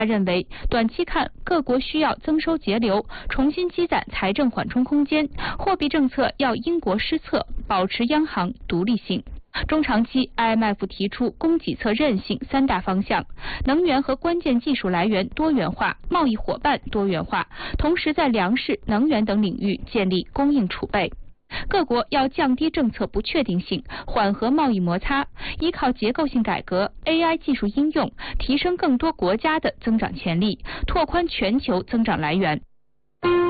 他认为，短期看，各国需要增收节流，重新积攒财政缓冲空间；货币政策要因国施策，保持央行独立性。中长期 ，IMF 提出供给侧韧性3大方向：能源和关键技术来源多元化，贸易伙伴多元化，同时在粮食、能源等领域建立供应储备。各国要降低政策不确定性，缓和贸易摩擦，依靠结构性改革、AI 技术应用，提升更多国家的增长潜力，拓宽全球增长来源。